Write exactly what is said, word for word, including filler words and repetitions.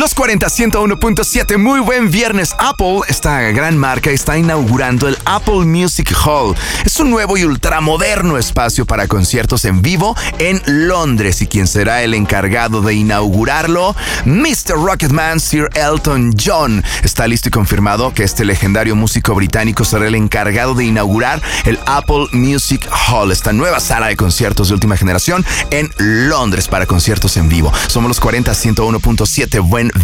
Los cuarenta, ciento uno punto siete, muy buen viernes. Apple, esta gran marca, está inaugurando el Apple Music Hall. Es un nuevo y ultramoderno espacio para conciertos en vivo en Londres. Y quien será el encargado de inaugurarlo, mister Rocketman, Sir Elton John. Está listo y confirmado que este legendario músico británico será el encargado de inaugurar el Apple Music Hall, esta nueva sala de conciertos de última generación en Londres para conciertos en vivo. Somos los cuarenta, ciento uno punto siete, buen